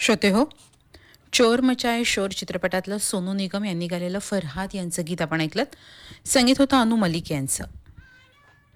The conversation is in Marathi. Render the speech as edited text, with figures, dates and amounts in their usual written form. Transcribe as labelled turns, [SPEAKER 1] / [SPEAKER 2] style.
[SPEAKER 1] श्रोते हो, चोर मचाये शोर चित्रपटातलं सोनू निगम यांनी गायलेलं फरहाद यांचं गीत आपण ऐकलत. संगीत होतं अनु मलिक यांचं.